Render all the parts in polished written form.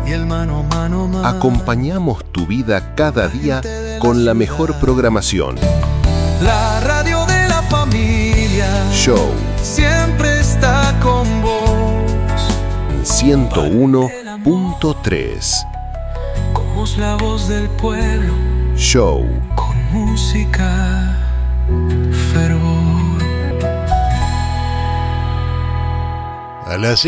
y el mano a mano más. Acompañamos tu vida cada día con la mejor programación. La radio de la familia. Show. Siempre está con vos. 101.3. Como es la voz del pueblo. Show. Con música, fervor. A las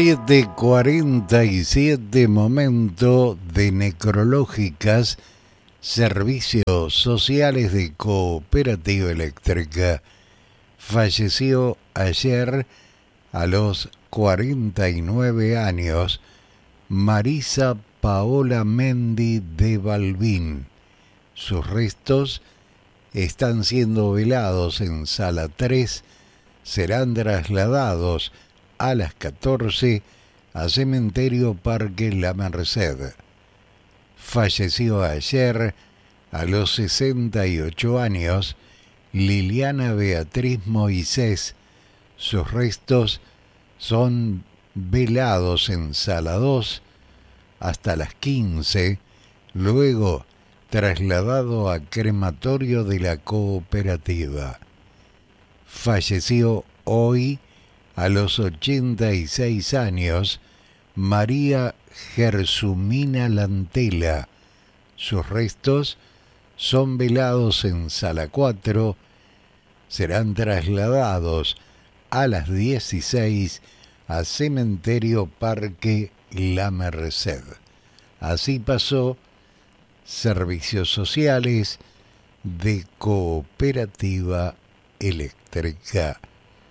7:47, momento de Necrológicas, Servicios Sociales de Cooperativa Eléctrica. Falleció ayer a los 49 años Marisa Paola Mendi de Balbín. Sus restos están siendo velados en Sala 3, serán trasladados a las 14 a Cementerio Parque La Merced. Falleció ayer a los 68 años Liliana Beatriz Moisés. Sus restos son velados en Sala 2 hasta las 15, luego trasladado a crematorio de la cooperativa. Falleció hoy a los 86 años María Gersumina Lantela. Sus restos son velados en Sala 4, serán trasladados a las 16 a Cementerio Parque La Merced. Así pasó Servicios Sociales de Cooperativa Eléctrica.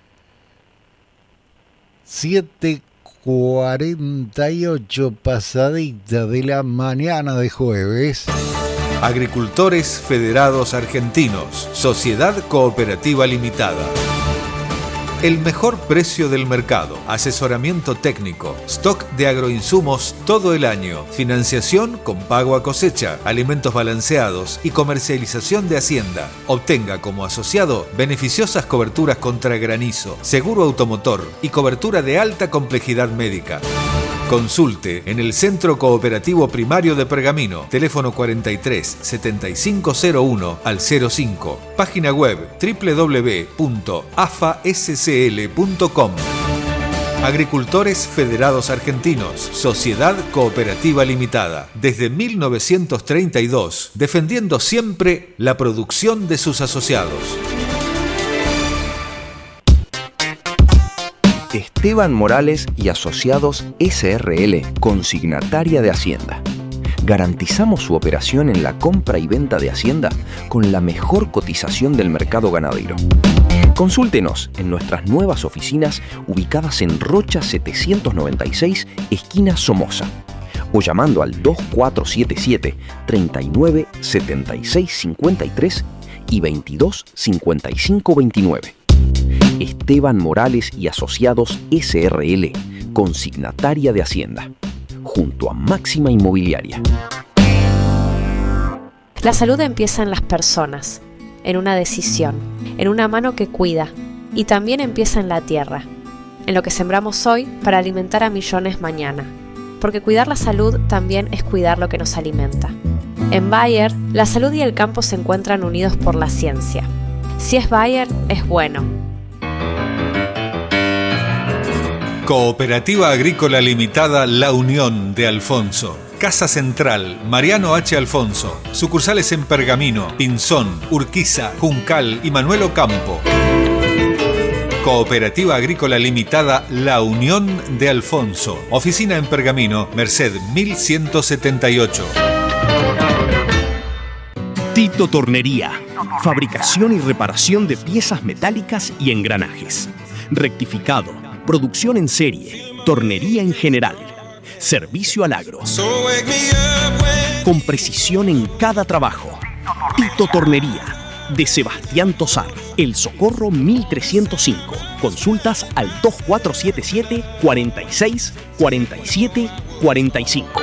7:48 pasadita de la mañana de jueves. Agricultores Federados Argentinos, Sociedad Cooperativa Limitada. El mejor precio del mercado, asesoramiento técnico, stock de agroinsumos todo el año, financiación con pago a cosecha, alimentos balanceados y comercialización de hacienda. Obtenga como asociado beneficiosas coberturas contra granizo, seguro automotor y cobertura de alta complejidad médica. Consulte en el Centro Cooperativo Primario de Pergamino, teléfono 43 7501 al 05, página web www.afascl.com. Agricultores Federados Argentinos, Sociedad Cooperativa Limitada, desde 1932, defendiendo siempre la producción de sus asociados. Esteban Morales y Asociados S.R.L., consignataria de Hacienda. Garantizamos su operación en la compra y venta de Hacienda con la mejor cotización del mercado ganadero. Consúltenos en nuestras nuevas oficinas ubicadas en Rocha 796, esquina Somoza, o llamando al 2477 39 76 53 y 22 55 29. Esteban Morales y Asociados S.R.L., consignataria de Hacienda, junto a Máxima Inmobiliaria. La salud empieza en las personas, en una decisión, en una mano que cuida, y también empieza en la tierra, en lo que sembramos hoy para alimentar a millones mañana, porque cuidar la salud también es cuidar lo que nos alimenta. En Bayer, la salud y el campo se encuentran unidos por la ciencia. Si es Bayer, es bueno. Cooperativa Agrícola Limitada La Unión de Alfonso. Casa Central, Mariano H. Alfonso. Sucursales en Pergamino, Pinzón, Urquiza, Juncal y Manuel Ocampo. Cooperativa Agrícola Limitada La Unión de Alfonso. Oficina en Pergamino, Merced 1178. Tito Tornería. Fabricación y reparación de piezas metálicas y engranajes. Rectificado. Producción en serie, tornería en general, servicio al agro, con precisión en cada trabajo. Tito Tornería, de Sebastián Tosar, El Socorro 1305. Consultas al 2477 46 47 45.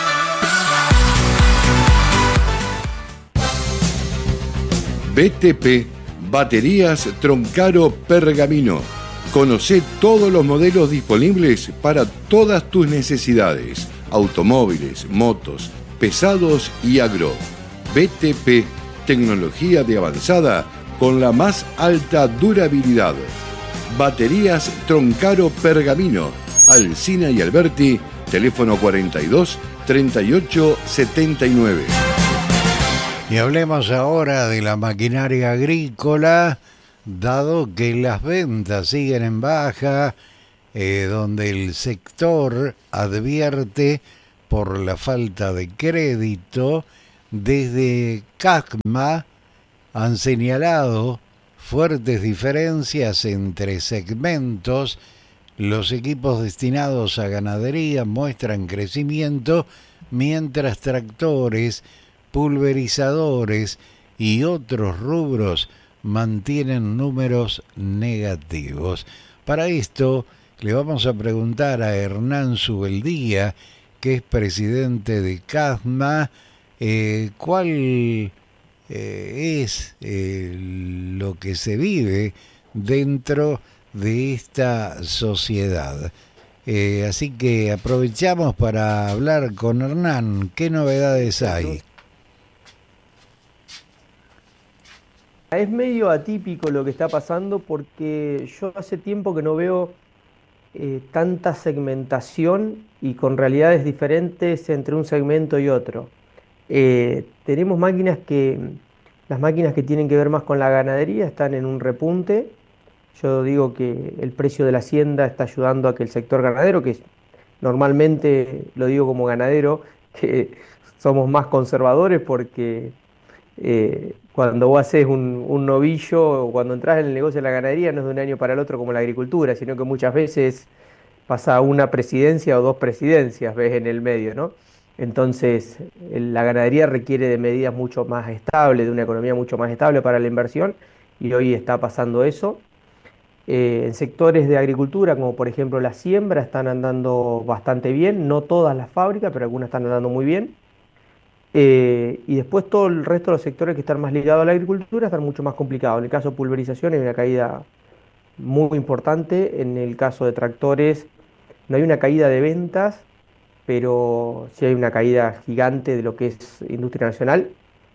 BTP, Baterías Troncaro Pergamino. Conocé todos los modelos disponibles para todas tus necesidades. automóviles, motos, pesados y agro. BTP, tecnología de avanzada con la más alta durabilidad. Baterías Troncaro Pergamino, Alsina y Alberti, teléfono 42 38 79. Y hablemos ahora de la maquinaria agrícola, dado que las ventas siguen en baja, donde el sector advierte por la falta de crédito. Desde CACMA han señalado fuertes diferencias entre segmentos. Los equipos destinados a ganadería muestran crecimiento, mientras tractores, pulverizadores y otros rubros mantienen números negativos. Para esto le vamos a preguntar a Hernán Subeldía, que es presidente de CACMA, cuál es lo que se vive dentro de esta sociedad. Así que aprovechamos para hablar con Hernán. ¿Qué novedades hay? Es medio atípico lo que está pasando porque yo hace tiempo que no veo tanta segmentación y con realidades diferentes entre un segmento y otro. Tenemos las máquinas que tienen que ver más con la ganadería están en un repunte. Yo digo que el precio de la hacienda está ayudando a que el sector ganadero, que normalmente lo digo como ganadero, que somos más conservadores porque cuando vos haces un novillo o cuando entras en el negocio de la ganadería no es de un año para el otro como la agricultura, sino que muchas veces pasa una presidencia o dos presidencias, ves en el medio, ¿no? Entonces la ganadería requiere de medidas mucho más estables, de una economía mucho más estable para la inversión, y hoy está pasando eso. En sectores de agricultura, como por ejemplo la siembra, están andando bastante bien, no todas las fábricas, pero algunas están andando muy bien. Y después todo el resto de los sectores que están más ligados a la agricultura están mucho más complicados. En el caso de pulverización hay una caída muy importante, en el caso de tractores no hay una caída de ventas, pero sí hay una caída gigante de lo que es industria nacional.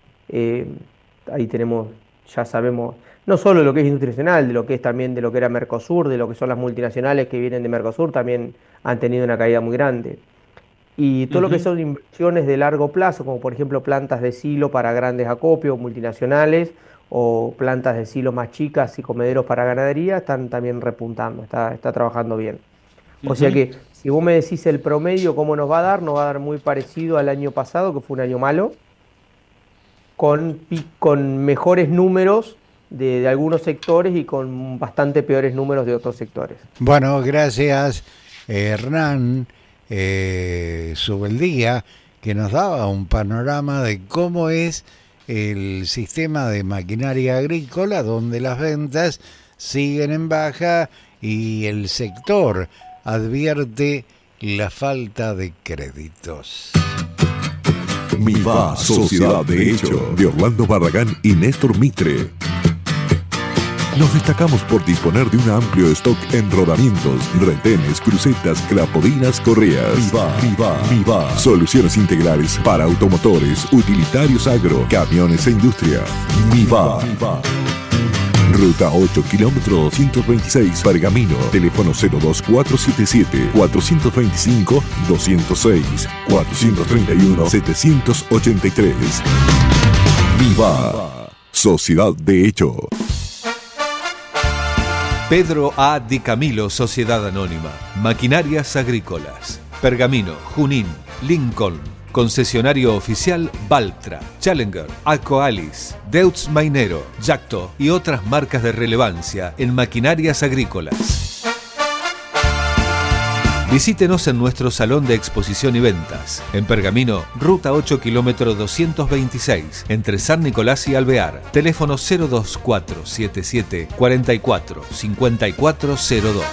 Ahí tenemos, ya sabemos, no solo de lo que es industria nacional, de lo que es también de lo que era Mercosur, de lo que son las multinacionales que vienen de Mercosur, también han tenido una caída muy grande. Y todo lo que son inversiones de largo plazo, como por ejemplo plantas de silo para grandes acopios multinacionales o plantas de silo más chicas y comederos para ganadería, están también repuntando, está trabajando bien. O sea que si vos me decís el promedio cómo nos va a dar muy parecido al año pasado, que fue un año malo, con mejores números de algunos sectores y con bastante peores números de otros sectores. Bueno, gracias Hernán Subeldía, que nos daba un panorama de cómo es el sistema de maquinaria agrícola, donde las ventas siguen en baja y el sector advierte la falta de créditos. Miva, Sociedad de Hecho, de Orlando Barragán y Néstor Mitre. Nos destacamos por disponer de un amplio stock en rodamientos, retenes, crucetas, clapodinas, correas. Miva. Soluciones integrales para automotores, utilitarios agro, camiones e industria. Miva. Ruta 8, kilómetro 226, Pergamino. Teléfono 02477-425-206, 431-783. Miva, Sociedad de Hecho. Pedro A. Di Camilo, Sociedad Anónima. Maquinarias Agrícolas. Pergamino, Junín, Lincoln. Concesionario oficial Valtra, Challenger, Akoalis, Deutz Mainero, Yacto y otras marcas de relevancia en maquinarias agrícolas. Visítenos en nuestro salón de exposición y ventas. En Pergamino, Ruta 8, kilómetro 226, entre San Nicolás y Alvear. Teléfono 02477 44 5402.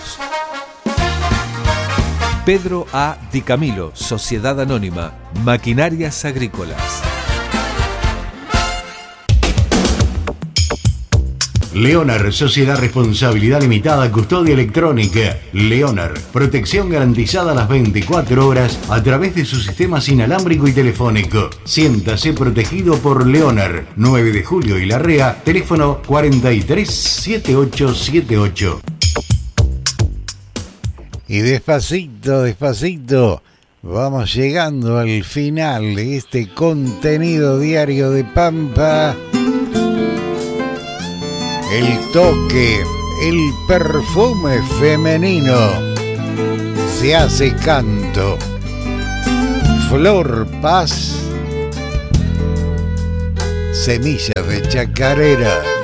Pedro A. Di Camilo, Sociedad Anónima, Maquinarias Agrícolas. Leonard, Sociedad Responsabilidad Limitada, Custodia Electrónica. Leonard, protección garantizada a las 24 horas a través de su sistema inalámbrico y telefónico. Siéntase protegido por Leonard. 9 de Julio y Larrea, teléfono 437878. Y despacito, despacito, vamos llegando al final de este contenido diario de Pampa. El toque, el perfume femenino se hace canto. Flor Paz, semillas de chacarera.